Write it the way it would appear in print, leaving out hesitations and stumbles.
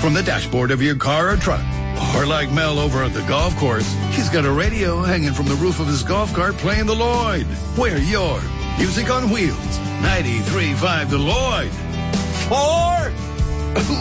from the dashboard of your car or truck. Or like Mel over at the golf course, he's got a radio hanging from the roof of his golf cart playing the Lloyd. We're your Music on Wheels. 93.5 The Lloyd. 4